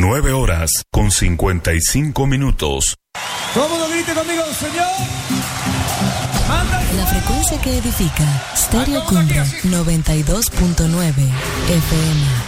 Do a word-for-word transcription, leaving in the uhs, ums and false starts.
nueve horas con cincuenta y cinco minutos. ¿Cómo lo grite conmigo, señor? Manda. La frecuencia que edifica, Stereo Cumbre, noventa y dos punto nueve F M.